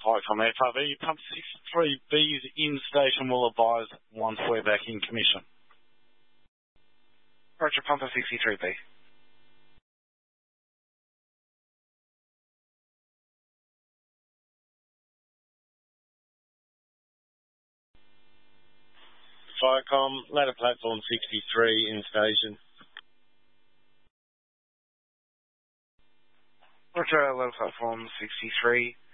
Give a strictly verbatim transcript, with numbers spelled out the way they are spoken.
Flycom F R V, Pump sixty-three B's in station will advise once we're back in commission. Roger, Pumper sixty-three B. Flycom, ladder platform sixty-three in station. Roger, ladder platform sixty-three.